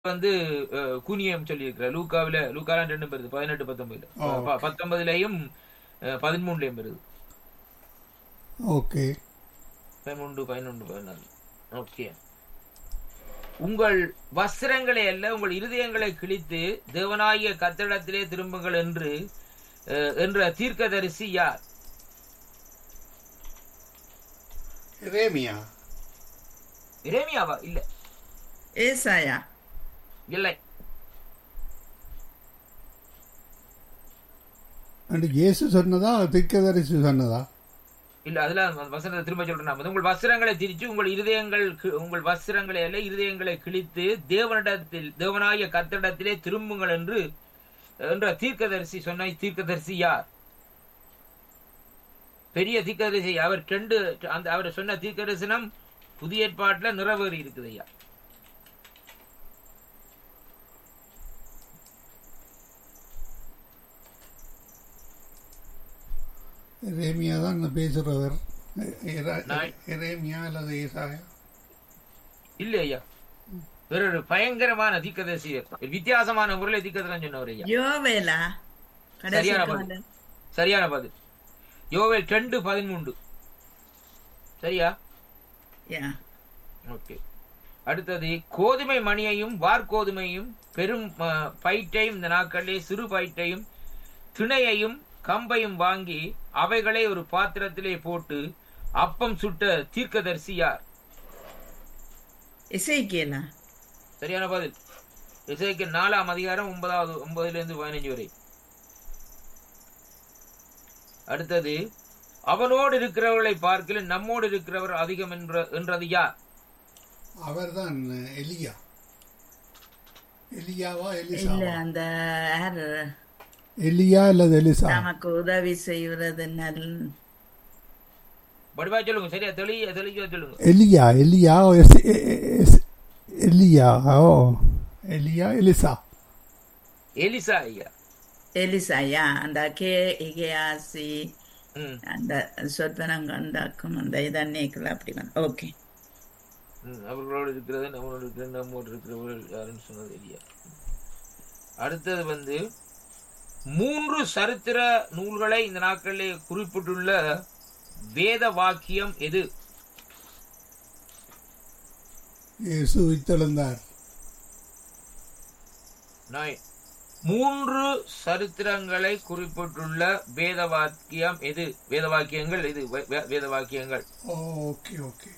வந்து கூனியம் சொல்லியிருக்கிறார். லூக்கால 2 வருது, 18 19 19லயும் 13லயும் வருது. ஓகே 13 11 14. ஓகே. உங்கள் வஸ்திரங்களை அல்ல உங்கள் இருதயங்களை கிழித்து தேவனாகிய கர்த்தரிடத்திலே திரும்புங்கள் என்ற தீர்க்கதரிசி யார்? எரேமியாவா? இல்ல, ஏசாயா. இல்லை. இயேசு சொன்னதா தீர்க்கதரிசி சொன்னதா? இல்ல, அதுல வசனத்தை திரும்ப சொல்றேன். உங்கள் வஸ்திரங்களை திரிச்சு உங்கள் வஸ்திரங்களை அல்ல இருதயங்களை கிழித்து தேவனாகிய கர்த்தரிடத்திலே திரும்புங்கள் என்ற தீர்க்கதரிசி சொன்ன தீர்க்கதரிசி யார்? பெரிய தீர்க்கதரிசி. அவர் சொன்ன தீர்க்கதரிசனம் புதிய ஏற்பாட்டுல நிறைவேறி இருக்குது ஐயா. எரேமியா தான் பேசுறவர். எரேமியா அல்லது ஏசாயா? இல்ல ஐயா, ஒரு பயங்கரமான தீர்க்கதரிசி, வித்தியாசமான முறையில தீர்க்கதரிசனம் சொன்னவர் ஐயா. யோவேலா? சரியான பதில். யோவேல் 2:13. சரியா? ஓகே. அடுத்தது, கோதுமை மணியையும் வார்கோதுமையும் பெரும் பயிற்றையும் இந்த நாட்களிலே சிறு பயிற்றையும் திணையையும் கம்பையும் வாங்கி அவைகளை ஒரு பாத்திரத்திலே போட்டு அப்பம் சுட்ட தீர்க்கதரிசி யார்? எசேக்கியேலா? சரியான பதில். எசேக்கியேல் 4ஆம் அதிகாரம் 9 15 வரை. அடுத்தது, அவனோடு இருக்கிறவர்களை பார்க்கல நம்மோடு இருக்கிறவர் அதிகம் என்றது யார்? அவர்தான் எலியா. எலியாவா எலிசா? இல்ல, அந்த எலியா அல்லது எலிசா? நமக்கு உதவி செய்வது வடிவா சொல்லுங்க. சரியா? தெளிவா சொல்லுங்க. எலியா எலியா எலிசா எலிசா ஐயா. எலிசாயா? அந்த கேசி அந்த சொற்பனங்காக்கும் அந்த இதன்னைக்குள்ள அப்படி வந்து. ஓகே. அவர்களோடு இருக்கிறது நம்மளோடு இருக்கிறது நம்மோடு இருக்கிறவர்கள் யாருன்னு சொன்னது எலியா. அடுத்தது வந்து 3 சரித்திர நூல்களை இந்த நாட்களிலே குறிப்பிட்டுள்ள வேத வாக்கியம் எது? இயேசு உயிர்த்தெழுந்தார். 3 சரித்திரங்களை குறிப்பிட்டுள்ள வேத வாக்கியம் எது? வேத வாக்கியங்கள் எது? வேத வாக்கியங்கள். Okay okay.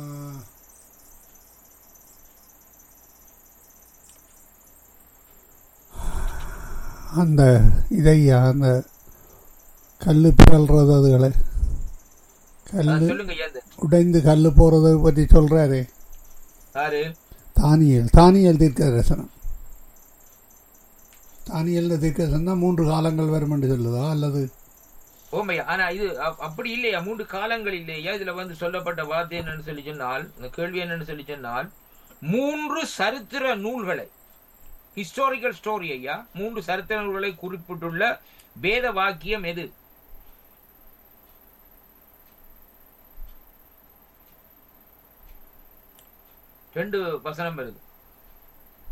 அந்த இதையா அந்த கல்லு பிறல்றது, அதுகளை கல்லு உடைந்து கல்லு போறதை பற்றி சொல்றாரு. தானியல் தீர்க்கதரிசனம். தானியல் தீர்க்கதரிசனம் தான் 3 காலங்கள் வரும் என்று சொல்லுதா அல்லது? ஓமையா, ஆனா இது அப்படி இல்லையா. 3 காலங்கள் இல்லையா. இதுல வந்து சொல்லப்பட்ட வார்த்தை என்னன்னு சொல்லி சொன்னால், இந்த கேள்வி என்னன்னு சொல்லி சொன்னால், 3 சரித்திர நூல்களை, ஹிஸ்டாரிக்கல் ஸ்டோரி ஐயா, 3 சரித்திர நூல்களை குறிப்பிட்டுள்ள வேத வாக்கியம் எது? ரெண்டு வசனம் வருது.